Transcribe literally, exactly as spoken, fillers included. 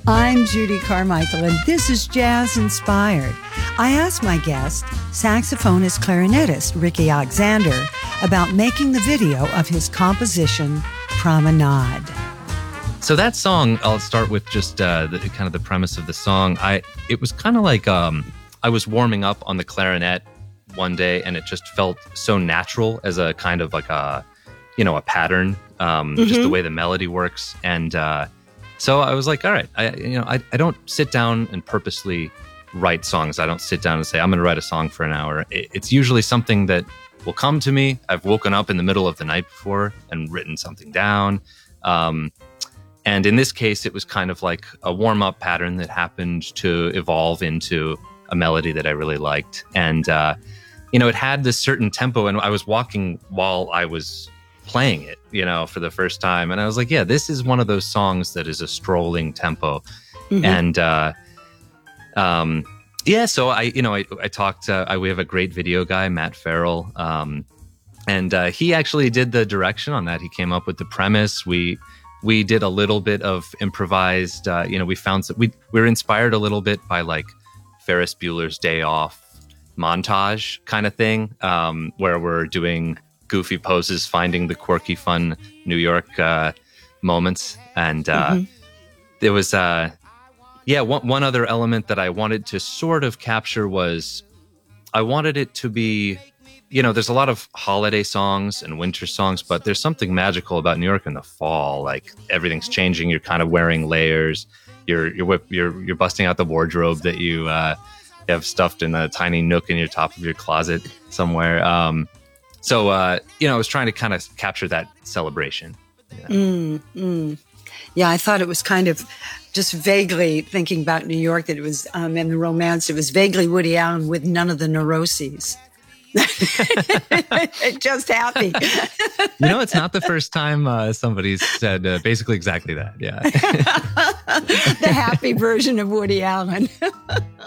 I'm Judy Carmichael, and this is Jazz Inspired. I asked my guest, saxophonist clarinetist Ricky Alexander, about making the video of his composition, Promenade. So that song, I'll start with just uh, the kind of the premise of the song. I It was kind of like um, I was warming up on the clarinet one day, and it just felt so natural as a kind of like a, you know, a pattern, um, mm-hmm. just the way the melody works. And uh, so I was like, all right, I, you know, I, I don't sit down and purposely write songs. I don't sit down and say, I'm going to write a song for an hour. It, it's usually something that will come to me. I've woken up in the middle of the night before and written something down. Um, and in this case, it was kind of like a warm-up pattern that happened to evolve into a melody that I really liked. And, uh, you know, it had this certain tempo, and I was walking while I was playing it, you know, for the first time. And I was like, yeah, this is one of those songs that is a strolling tempo. Mm-hmm. And, uh, um, yeah, so I, you know, I, I talked, uh, I, we have a great video guy, Matt Farrell. Um, and, uh, he actually did the direction on that. He came up with the premise. We, we did a little bit of improvised, uh, you know, we found some, we, we were inspired a little bit by like Ferris Bueller's Day Off montage kind of thing, um, where we're doing goofy poses, finding the quirky, fun New York uh, moments. And uh, mm-hmm. there was, uh, yeah, one, one other element that I wanted to sort of capture was I wanted it to be, you know, there's a lot of holiday songs and winter songs, but there's something magical about New York in the fall. Like everything's changing. You're kind of wearing layers. You're you're whip, you're you're busting out the wardrobe that you uh, have stuffed in a tiny nook in your top of your closet somewhere. Um, So, uh, you know, I was trying to kind of capture that celebration. You know? mm, mm. Yeah, I thought it was kind of just vaguely thinking about New York, that it was, um, and the romance, it was vaguely Woody Allen with none of the neuroses. Just happy. You know, it's not the first time uh, somebody's said uh, basically exactly that. Yeah. The happy version of Woody Allen.